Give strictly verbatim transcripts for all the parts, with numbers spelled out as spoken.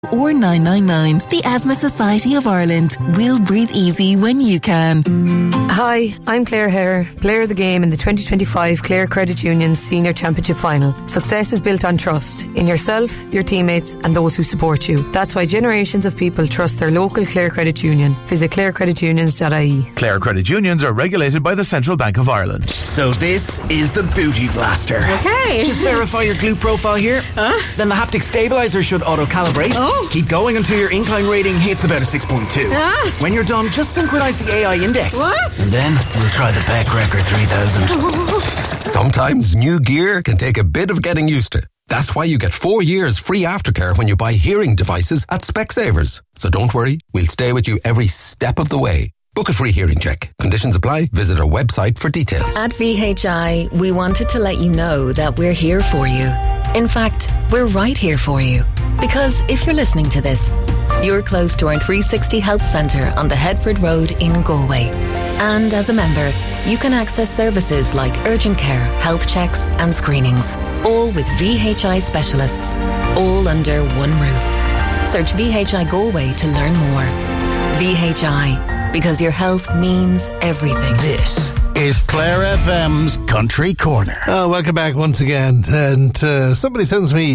or nine nine nine. The Asthma Society of Ireland. We'll breathe easy when you can. Hi, I'm Claire Hare, player of the game in the twenty twenty-five Clare Credit Union's Senior Championship Final. Success is built on trust in yourself, your teammates and those who support you. That's why generations of people trust their local Clare Credit Union. Visit clare credit unions dot I E. Clare Credit Unions are regulated by the Central Bank of Ireland. So this is the Booty Blaster. Okay. Just verify your glute profile here. Huh? Then the haptic stabilizer should auto-calibrate. Oh. Keep going until your incline rating hits about a six point two. Ah. When you're done, just synchronize the A I index. What? And then we'll try the Beck Record three thousand. Sometimes new gear can take a bit of getting used to. That's why you get four years free aftercare when you buy hearing devices at Specsavers. So don't worry, we'll stay with you every step of the way. Book a free hearing check. Conditions apply. Visit our website for details. At V H I, we wanted to let you know that we're here for you. In fact, we're right here for you. Because if you're listening to this, you're close to our three sixty Health Centre on the Headford Road in Galway. And as a member, you can access services like urgent care, health checks and screenings. All with V H I specialists. All under one roof. Search V H I Galway to learn more. V H I. Because your health means everything. This is Clare F M's Country Corner. Oh, welcome back once again. And uh, somebody sends me,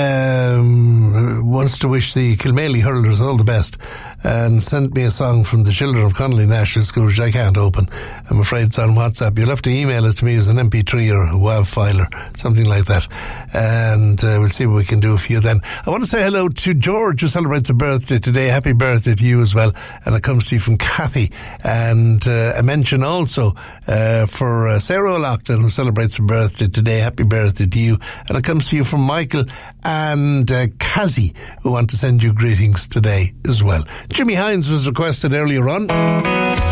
um, wants to wish the Kilmaley hurlers all the best, and sent me a song from the children of Connolly National School, which I can't open. I'm afraid it's on WhatsApp. You'll have to email it to me as an M P three or a WAV file or something like that. And uh, we'll see what we can do for you then. I want to say hello to George, who celebrates a birthday today. Happy birthday to you as well. And it comes to you from Kathy. And uh, a mention also uh, for uh, Sarah O'Loughlin, who celebrates her birthday today. Happy birthday to you. And it comes to you from Michael and uh, Kazi, who want to send you greetings today as well. Jimmy Hines was requested earlier on.